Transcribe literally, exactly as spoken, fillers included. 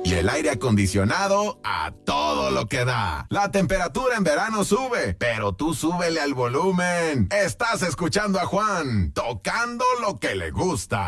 y el aire acondicionado a todo lo que da. La temperatura en verano sube, pero tú súbele al volumen. Estás escuchando a Juan, tocando lo que le gusta.